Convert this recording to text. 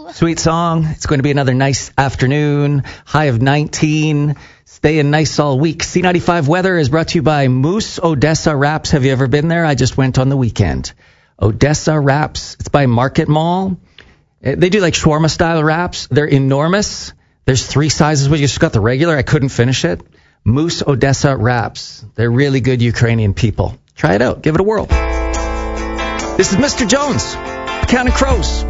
Sweet song. It's going to be another nice afternoon. High of 19. Staying nice all week. C95 weather is brought to you by Moose Odessa Wraps. Have you ever been there? I just went on the weekend. Odessa Wraps. It's by Market Mall. They do like shawarma style wraps. They're enormous. There's 3 sizes. We just got the regular. I couldn't finish it. Moose Odessa Wraps. They're really good Ukrainian people. Try it out. Give it a whirl. This is Mr. Jones, Counting Crows.